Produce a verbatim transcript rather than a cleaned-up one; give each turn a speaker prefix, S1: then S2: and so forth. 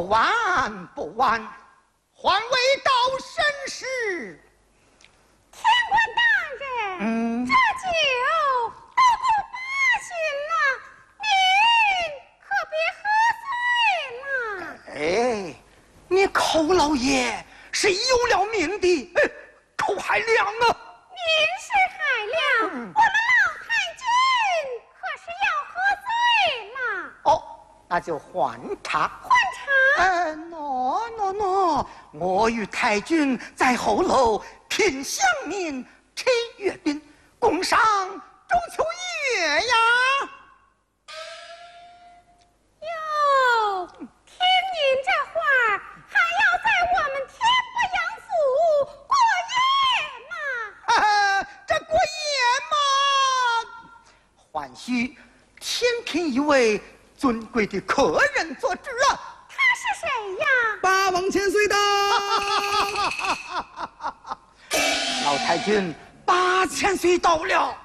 S1: 不晚不晚，还未到申时。
S2: 天官大人，
S1: 嗯，
S2: 这酒都过八巡了，您可别喝醉了。
S1: 哎，你寇老爷是有了命的，哎，寇海良啊！
S2: 您是海良，嗯、我们老太君可是要喝醉了。
S1: 哦，那就换茶。
S2: 换茶？
S1: 呃，喏喏喏，我与太君在后楼品香茗，吃月饼，共赏中秋月呀。
S2: 哟，听您这话儿，还要在我们天不阳府过夜吗？
S1: 啊，这过夜嘛，欢许天品一位尊贵的客人做主啊。
S2: 他是谁呀？
S3: 八王千岁到。
S1: 老太君，八千岁到了。